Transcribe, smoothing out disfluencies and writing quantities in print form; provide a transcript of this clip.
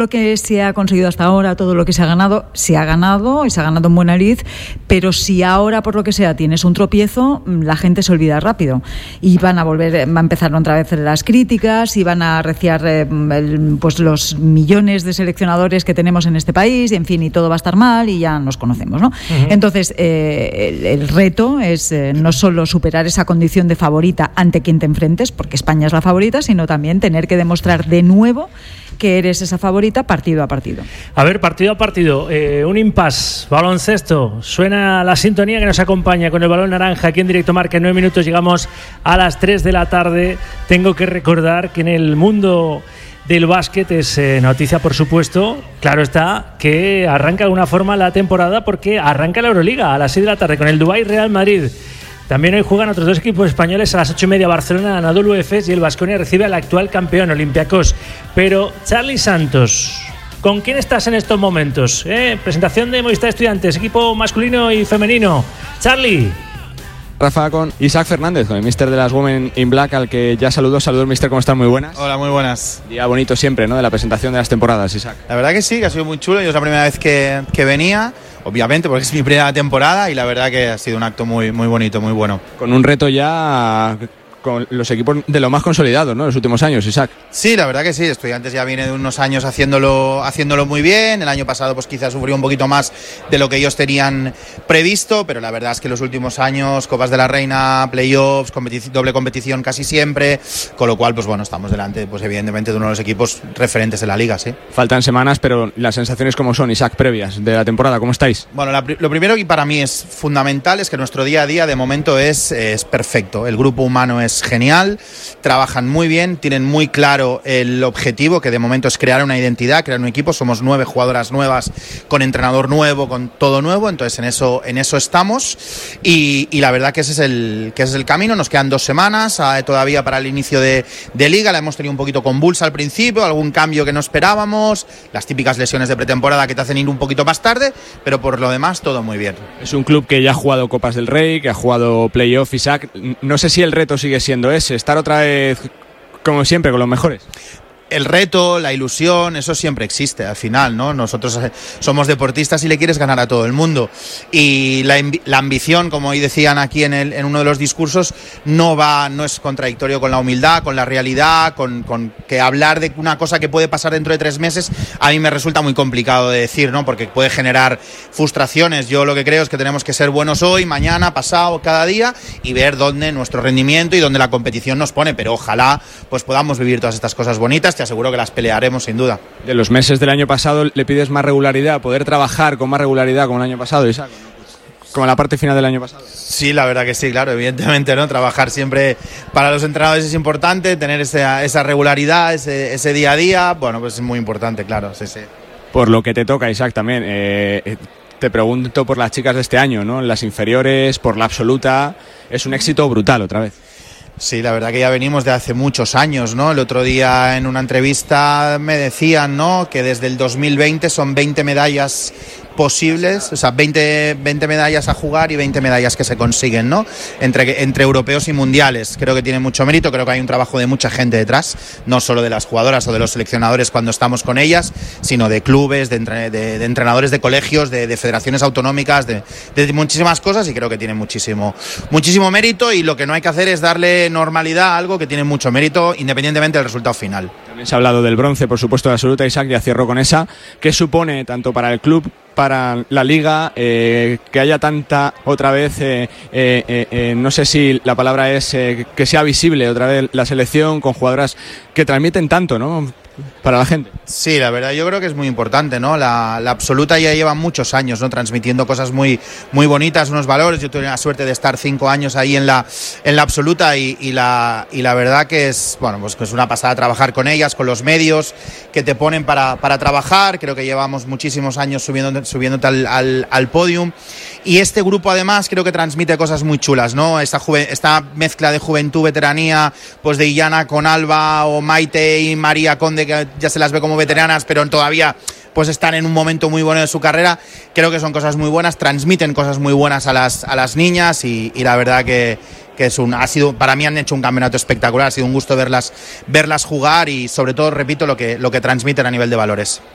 lo que se ha conseguido hasta ahora, todo lo que se ha ganado y se ha ganado en buena lid, pero si ahora por lo que sea tienes un tropiezo, la gente se olvida rápido y va a empezar otra vez las críticas y van a arreciar pues los millones de seleccionadores que tenemos en este país, y en fin, y todo va a estar mal y ya nos conocemos, ¿no? Uh-huh. Entonces el reto es no solo superar esa condición de favorita ante quien te enfrentes, porque España es la favorita, sino también tener que demostrar de nuevo que eres esa favorita partido a partido. A ver, partido a partido, un impasse, baloncesto, suena la sintonía que nos acompaña con el balón naranja aquí en Directo Marca. En 9 minutos llegamos a las 3 de la tarde. Tengo que recordar que en el mundo del básquet es noticia, por supuesto, claro está, que arranca de alguna forma la temporada, porque arranca la Euroliga a las 6 de la tarde con el Dubái Real Madrid. También hoy juegan otros dos equipos españoles a las 8:30, Barcelona, Anadolu Efes, y el Baskonia recibe al actual campeón, Olympiacos. Pero, Charly Santos, ¿con quién estás en estos momentos? Presentación de Movistar Estudiantes, equipo masculino y femenino. Charly. Rafa, con Isaac Fernández, con el míster de las Women in Black, al que ya saludó. Saludos, míster, ¿cómo están? Muy buenas. Hola, muy buenas. Día bonito siempre, ¿no?, de la presentación de las temporadas, Isaac. La verdad que sí, que ha sido muy chulo. Yo es la primera vez que venía, obviamente, porque es mi primera temporada, y la verdad que ha sido un acto muy, muy bonito, muy bueno. Con un reto ya con los equipos de lo más consolidados, ¿no?, en los últimos años, Isaac. Sí, la verdad que sí. Estudiantes ya viene de unos años haciéndolo muy bien. El año pasado pues quizás sufrió un poquito más de lo que ellos tenían previsto, pero la verdad es que los últimos años, Copas de la Reina, playoffs, doble competición casi siempre, con lo cual pues bueno, estamos delante pues evidentemente de uno de los equipos referentes de la liga, sí. Faltan semanas, pero las sensaciones ¿cómo son, Isaac, previas de la temporada? ¿Cómo estáis? Bueno, lo primero que para mí es fundamental es que nuestro día a día de momento es perfecto. El grupo humano es genial, trabajan muy bien, tienen muy claro el objetivo, que de momento es crear una identidad, crear un equipo. Somos 9 jugadoras nuevas, con entrenador nuevo, con todo nuevo, entonces en eso estamos, y la verdad que ese es el camino. Nos quedan 2 semanas todavía para el inicio de liga. La hemos tenido un poquito convulsa al principio, algún cambio que no esperábamos, las típicas lesiones de pretemporada que te hacen ir un poquito más tarde, pero por lo demás todo muy bien. Es un club que ya ha jugado Copas del Rey, que ha jugado playoff, Isaac. No sé si el reto sigue siendo ese, estar otra vez como siempre con los mejores. El reto, la ilusión, eso siempre existe al final, ¿no? Nosotros somos deportistas y le quieres ganar a todo el mundo, y la ambición, como hoy decían aquí en uno de los discursos, no es contradictorio con la humildad, con la realidad, con que hablar de una cosa que puede pasar dentro de 3 meses a mí me resulta muy complicado de decir, ¿no? Porque puede generar frustraciones. Yo lo que creo es que tenemos que ser buenos hoy, mañana, pasado, cada día, y ver dónde nuestro rendimiento y dónde la competición nos pone, pero ojalá pues podamos vivir todas estas cosas bonitas. Te aseguro que las pelearemos sin duda. De los meses del año pasado le pides más regularidad, poder trabajar con más regularidad como el año pasado, Isaac, como la parte final del año pasado. Sí, la verdad que sí, claro, evidentemente, ¿no? Trabajar siempre para los entrenadores es importante, tener esa regularidad, ese día a día, bueno, pues es muy importante, claro, sí. Por lo que te toca, Isaac, también, te pregunto por las chicas de este año, ¿no? En las inferiores, por la absoluta, es un éxito brutal otra vez. Sí, la verdad que ya venimos de hace muchos años, ¿no? El otro día en una entrevista me decían, ¿no?, que desde el 2020 son 20 medallas posibles, o sea, 20 medallas a jugar y 20 medallas que se consiguen, ¿no? Entre europeos y mundiales. Creo que tiene mucho mérito, creo que hay un trabajo de mucha gente detrás, no solo de las jugadoras o de los seleccionadores cuando estamos con ellas, sino de clubes, de entrenadores de colegios, de federaciones autonómicas, de muchísimas cosas, y creo que tiene muchísimo mérito, y lo que no hay que hacer es darle normalidad a algo que tiene mucho mérito, independientemente del resultado final. También se ha hablado del bronce, por supuesto, de la absoluta, Isaac, ya cierro con esa. ¿Qué supone tanto para el club, para la liga, que haya tanta otra vez, no sé si la palabra es que sea visible otra vez la selección con jugadoras que transmiten tanto, ¿no?, para la gente? Sí, la verdad yo creo que es muy importante, ¿no? La absoluta ya lleva muchos años, ¿no?, transmitiendo cosas muy, muy bonitas, unos valores. Yo tuve la suerte de estar 5 años ahí en la absoluta, y la verdad que es, bueno, pues que es una pasada trabajar con ellas, con los medios que te ponen para trabajar. Creo que llevamos muchísimos años subiéndote al podium, y este grupo además creo que transmite cosas muy chulas, ¿no? Esta mezcla de juventud, veteranía, pues de Illana con Alba, o Maite y María Conde, que ya se las ve como veteranas, pero todavía pues están en un momento muy bueno de su carrera. Creo que son cosas muy buenas, transmiten cosas muy buenas a las niñas, y la verdad que ha sido, para mí han hecho un campeonato espectacular. Ha sido un gusto verlas jugar, y sobre todo, repito, lo que transmiten a nivel de valores.